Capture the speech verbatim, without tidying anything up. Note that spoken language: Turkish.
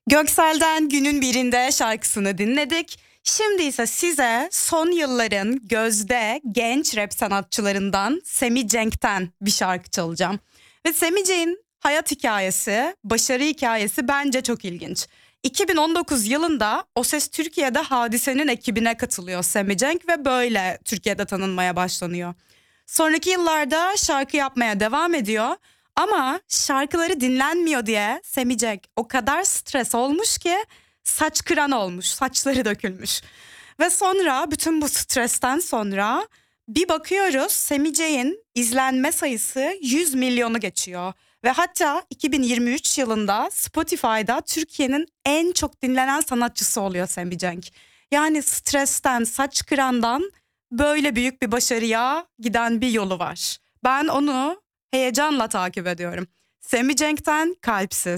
Göksel'den günün birinde şarkısını dinledik. Şimdi ise size son yılların gözde genç rap sanatçılarından Semi Cenk'ten bir şarkı çalacağım. Ve Semi Cenk'in hayat hikayesi, başarı hikayesi bence çok ilginç. iki bin on dokuz yılında O Ses Türkiye'de Hadise'nin ekibine katılıyor Semi Cenk ve böyle Türkiye'de tanınmaya başlanıyor. Sonraki yıllarda şarkı yapmaya devam ediyor. Ama şarkıları dinlenmiyor diye Semi Cenk o kadar stres olmuş ki saç kıran olmuş, saçları dökülmüş. Ve sonra bütün bu stresten sonra bir bakıyoruz Semi Cenk'in izlenme sayısı yüz milyonu geçiyor. Ve hatta iki bin yirmi üç yılında Spotify'da Türkiye'nin en çok dinlenen sanatçısı oluyor Semi Cenk. Yani stresten, saç kırandan böyle büyük bir başarıya giden bir yolu var. Ben onu heyecanla takip ediyorum. Semi Cenk'ten Kalpsiz.